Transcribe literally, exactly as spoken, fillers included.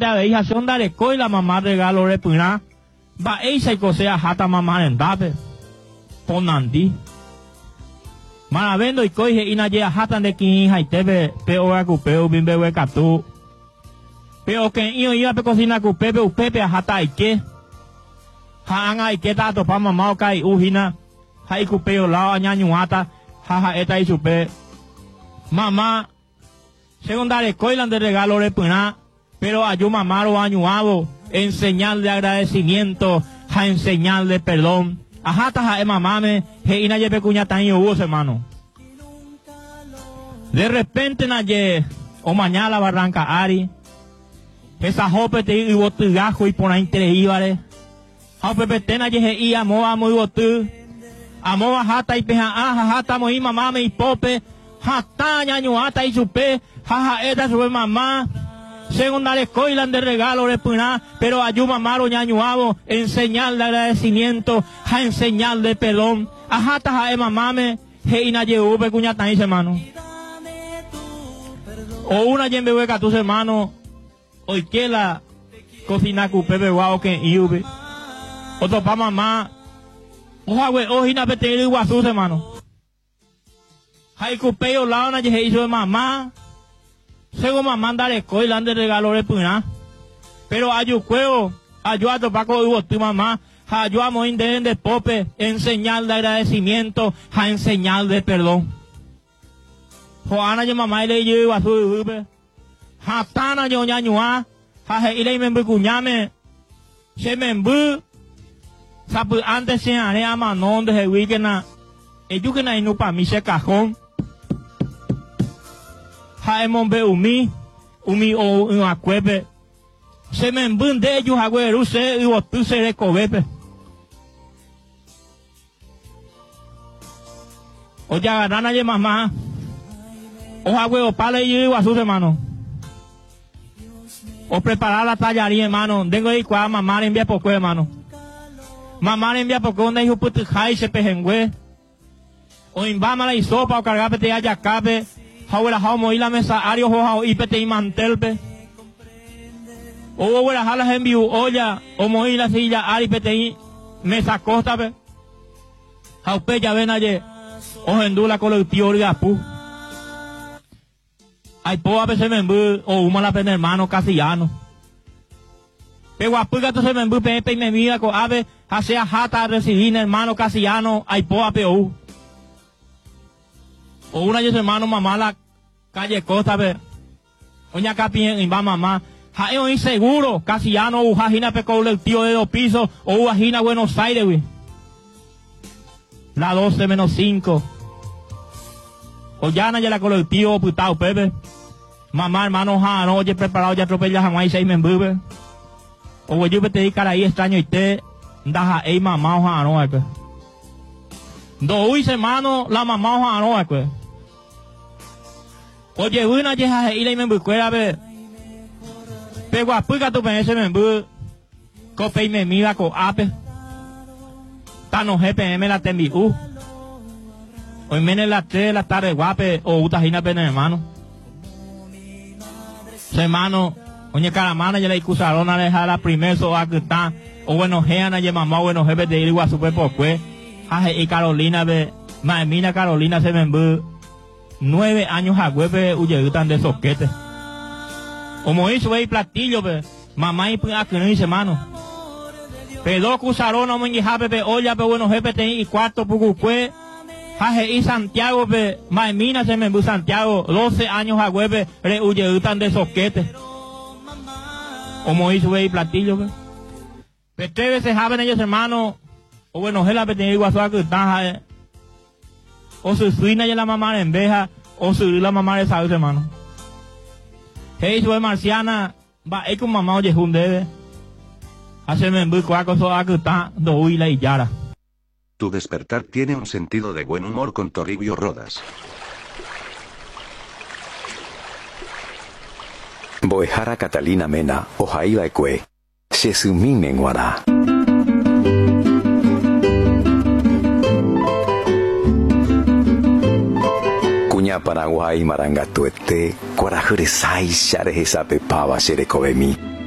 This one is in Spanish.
repente a veis hace un dareco y la mamá regalo repuna. Va esa y cosea jata mamá en tape. Ponandi. Maravendo y coige y na llega jatan de quien hija y tebe peo a cupeo bimbe huecatú. Pero que yo iba a cocinar con Pepe, Pepe a jata y que. Hanga y que tato pa mamá o kai ujina. Hai cupeo lao añañuata. Jaja eta y supe. Mamá. Según darle coilan de regalo repuna. Pero a yo mamá lo añuado. En señal de agradecimiento. Ja en señal de perdón. A jata ja e mamá me. He ina ye pecuña tan yo vos hermano. De repente na ye. O mañana la barranca Ari. Esa jope te y botu gajo y por ahí te ibare. Jope petena ye y amo amo y botu. Amo jata y peja ah jata mo y mamá me y pope. Jata ñaño ata y supe. Jaja esta sube mamá. Según dale coilan de regalo repuna. Pero ayu mamá lo ñaño abo. En señal de agradecimiento. Ja en señal de pelón. A jata ja e mamá me. He ina ye upe cuña tan hermano. O una yembe hueca tus hermanos. Hoy que la cocina cu pepe guau que iube. Otro pa mamá. Oja we ojina peteri guasus hermano. Hay cupeo la una ye hizo de mamá. Según mamá dale coilan de regalo repuna. Pero ayu cueo. Ayu a topaco hubo tu mamá. Ayu a moin de de pope. En señal de agradecimiento. Ja en señal de perdón. Joana ye mamá le ye guasus ube. Hatana yo ñañua, jaje ile membu cuñame, se membu, sapu antes se are ama non de wikena, eyukena inu pa mi se cajón, jae mombe umi, umi o un acuepe, se membu de ellos agüero se y botu se recobepe. Oye agarrana ye mamá, o agüero pale y a sus hermanos. O preparar la tallaría, hermano. Tengo ahí cuá, mamá le envía poco, hermano. Mamá le envía poco, donde hijo puto jai se pejengüe. O imbama la sopa, o cargar pete allá cabe. Jauela jau moí la mesa, ario jo y pete y mantelpe. O huela jalas enviu olla, o moí la silla, ari pete y mesa costa, pe. Jau pe ya ven ayer. O hendula con el tío Orgapu. Ay, po a veces me embu, o uma la pena hermano casillano. Pero a puga se me embu, pepe y me mira, co ave, hacia jata recibir hermano casillano, ay, po a peu. O una de hermano mamá la calle costa, ve. Oña capien y va mamá. Ja, es inseguro, casillano, o jajina peco el tío de dos pisos, o ujajina Buenos Aires, güey. La doce menos cinco. O ya no ya la colectivo putao pepe. Mamá hermano ja no oye preparado ya atropella jamás y seis me embube. O yo te di cara ahí extraño y te da ey mamá ja no pe. Do uy hermano la mamá ja no pe. Oye una ya y le me embuquera be. Pego a puga tu pense me embu. Cope y me mira co ape. Tano G P M la tembi u. Hoy viene las tres de la tarde, guape, o utajina pena hermano. Hermano, oye caramana, ya la icusarona le deja la primera soa que está, o bueno, jeana, ya mamá, bueno, jefe de ir a super poco, aje y Carolina, ve, maemina Carolina se me embu, nueve años a huepe, uye, tan de soquete. Como hizo, ve, platillo, ve, mamá y pues, que no dice, hermano. Pero cusarona, me enguijape, ve, oye, ve, bueno, jefe de y cuarto, pucucue. Jaje y Santiago, pe, maemina se me embu Santiago, doce años a huepe, re uye tan de soquete. Como hizo ve y platillo, pe. Pe tres veces jaben ellos hermanos, o bueno, él la pe tenía igual que está, o su suina y la mamá en veja, o su la mamá de salud, hermano. Hey, su marciana, va, es con mamá oye junde, hacerme embu cuaco so a que está, do huila y yara. Tu despertar tiene un sentido de buen humor con Toribio Rodas. Boejara Catalina Mena, Ojaila Ekwe, Shesumin en Guara. Cuña Paraguay Marangatuete, Cuarajure Sai Share Hesape Pava Shere Kobemi.